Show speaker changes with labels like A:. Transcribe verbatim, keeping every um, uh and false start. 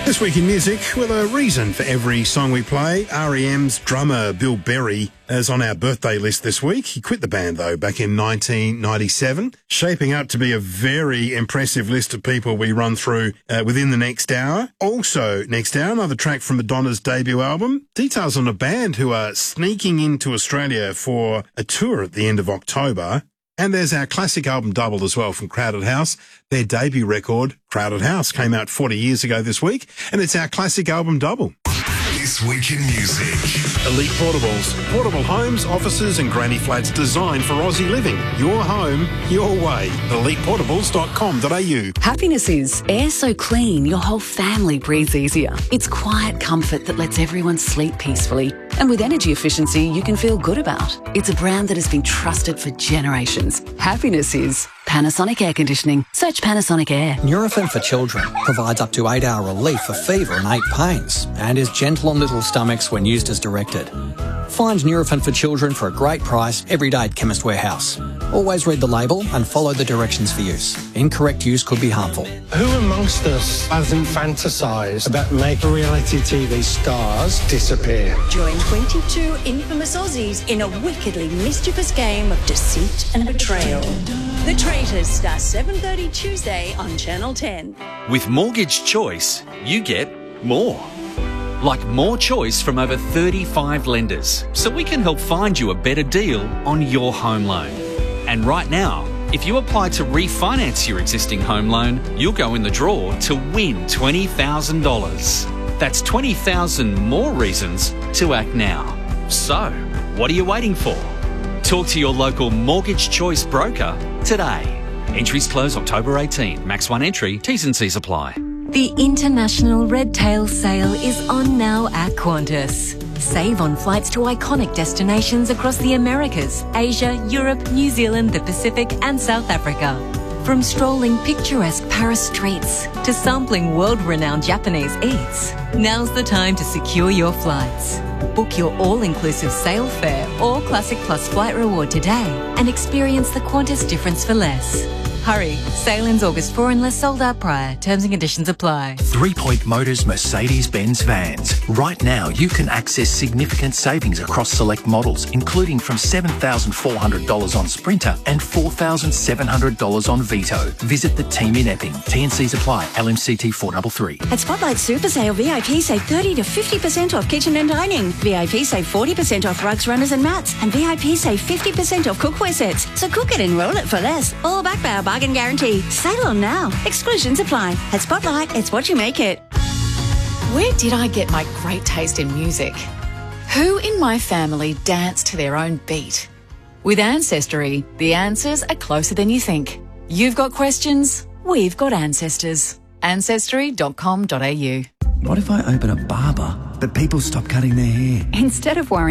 A: This week in music, with a reason for every song we play, R E M's drummer Bill Berry is on our birthday list this week. He quit the band, though, back in nineteen ninety-seven, shaping up to be a very impressive list of people we run through uh, within the next hour. Also, next hour, another track from Madonna's debut album. Details on a band who are sneaking into Australia for a tour at the end of October. And there's our classic album double as well from Crowded House. Their debut record, Crowded House, came out forty years ago this week, and it's our classic album double.
B: This week in music.
A: Elite Portables. Portable homes, offices and granny flats designed for Aussie living. Your home, your way. elite portables dot com dot a u.
C: Happiness is air so clean your whole family breathes easier. It's quiet comfort that lets everyone sleep peacefully. And with energy efficiency you can feel good about. It's a brand that has been trusted for generations. Happiness is Panasonic Air Conditioning. Search Panasonic Air.
D: Nurofen for Children provides up to eight hour relief for fever and ache pains and is gentle on little stomachs when used as directed. Find Nurofen for Children for a great price every day at Chemist Warehouse. Always read the label and follow the directions for use. Incorrect use could be harmful.
E: Who amongst us hasn't fantasised about making reality T V stars disappear?
F: Join twenty-two infamous Aussies in a wickedly mischievous game of deceit and betrayal. The Traitors start seven thirty Tuesday on Channel ten.
G: With Mortgage Choice, you get more. Like more choice from over thirty-five lenders, so we can help find you a better deal on your home loan. And right now, if you apply to refinance your existing home loan, you'll go in the draw to win twenty thousand dollars. That's twenty thousand more reasons to act now. So, what are you waiting for? Talk to your local Mortgage Choice broker today. Entries close October eighteenth. Max one entry. T's and C's apply.
H: The International Red Tail Sale is on now at Qantas. Save on flights to iconic destinations across the Americas, Asia, Europe, New Zealand, the Pacific and South Africa. From strolling picturesque Paris streets to sampling world-renowned Japanese eats, now's the time to secure your flights. Book your all-inclusive sale fare or Classic Plus flight reward today and experience the Qantas difference for less. Hurry, sale ends August fourth unless sold out prior. Terms and conditions apply.
I: Three Point Motors Mercedes-Benz vans. Right now, you can access significant savings across select models, including from seven thousand four hundred dollars on Sprinter and four thousand seven hundred dollars on Vito. Visit the team in Epping. T and C's apply. L M C T four three three.
F: At Spotlight Super Sale, V I P save thirty to fifty percent off kitchen and dining. V I P save forty percent off rugs, runners and mats. And V I P save fifty percent off cookware sets. So cook it and roll it for less. All backed by our bargain guarantee. Sale on now. Exclusions apply. At Spotlight, it's what you make it.
J: Where did I get my great taste in music? Who in my family danced to their own beat? With Ancestry, the answers are closer than you think. You've got questions, we've got ancestors. ancestry dot com dot a u.
K: What if I open a barber, but people stop cutting their hair?
L: Instead of worrying